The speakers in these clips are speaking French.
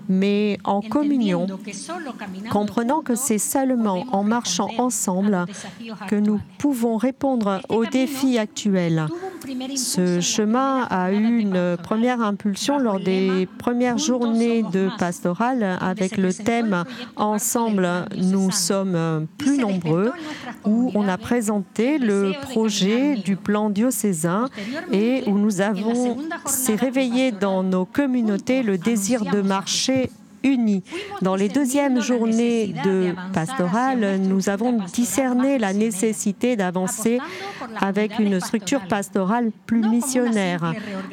mais en communion, comprenant que c'est seulement en marchant ensemble que nous pouvons répondre aux défis actuels. Ce chemin a eu une première impulsion lors des premières journées de pastorale avec le thème « Ensemble, nous sommes plus nombreux » où on a présenté le projet du plan diocésain et où s'est réveillé dans nos communautés le désir de marcher unis. Dans les deuxièmes journées de pastorale, nous avons discerné la nécessité d'avancer avec une structure pastorale plus missionnaire,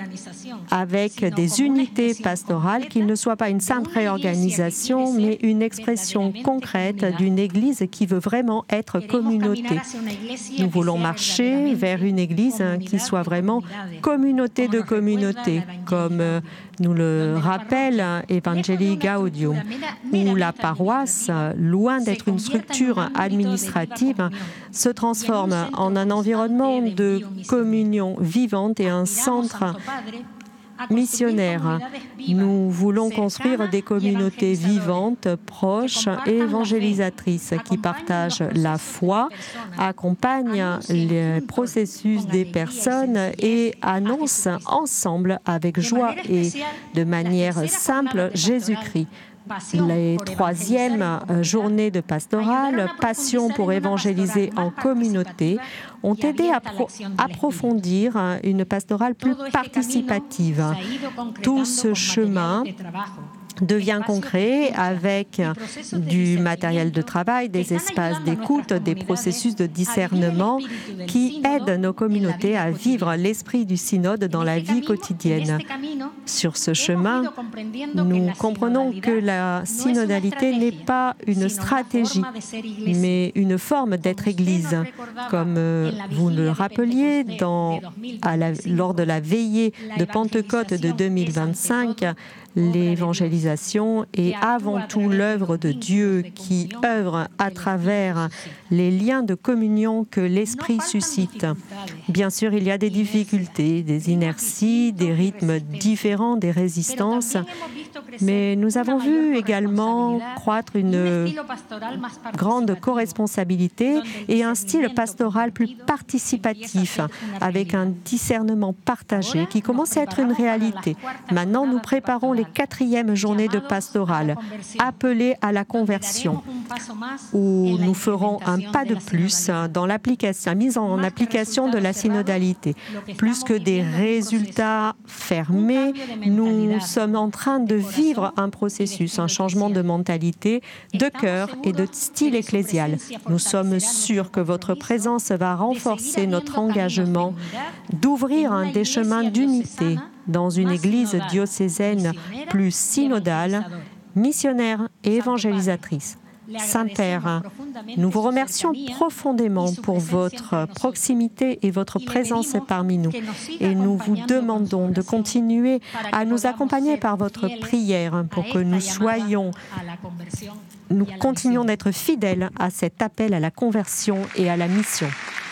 avec des unités pastorales qui ne soient pas une simple réorganisation, mais une expression concrète d'une Église qui veut vraiment être communauté. Nous voulons marcher vers une Église qui soit vraiment communauté de communauté, comme nous le rappelle Evangelii Gaudium, où la paroisse, loin d'être une structure administrative, se transforme en un environnement de communion vivante et un centre missionnaire. Nous voulons construire des communautés vivantes, proches et évangélisatrices qui partagent la foi, accompagnent les processus des personnes et annoncent ensemble avec joie et de manière simple Jésus-Christ. Les troisièmes journées de pastorale, Passion pour évangéliser en communauté, ont aidé à approfondir une pastorale plus participative. Tout ce chemin devient concret avec du matériel de travail, des espaces d'écoute, des processus de discernement qui aident nos communautés à vivre l'esprit du synode dans la vie quotidienne. Sur ce chemin, nous comprenons que la synodalité n'est pas une stratégie, mais une forme d'être Église. Comme vous le rappeliez lors de la veillée de Pentecôte de 2025, l'évangélisation est avant tout l'œuvre de Dieu qui œuvre à travers les liens de communion que l'Esprit suscite. Bien sûr, il y a des difficultés, des inerties, des rythmes différents, des résistances, mais nous avons vu également croître une grande corresponsabilité et un style pastoral plus participatif, avec un discernement partagé qui commence à être une réalité. Maintenant, nous préparons les 4e journées de pastorale, appelées à la conversion, où nous ferons un pas de plus dans la mise en application de la synodalité. Plus que des résultats fermés, nous sommes en train de vivre un processus, un changement de mentalité, de cœur et de style ecclésial. Nous sommes sûrs que votre présence va renforcer notre engagement d'ouvrir des chemins d'unité dans une Église diocésaine plus synodale, missionnaire et évangélisatrice. Saint-Père, nous vous remercions profondément pour votre proximité et votre présence parmi nous. Et nous vous demandons de continuer à nous accompagner par votre prière pour que nous continuions d'être fidèles à cet appel à la conversion et à la mission.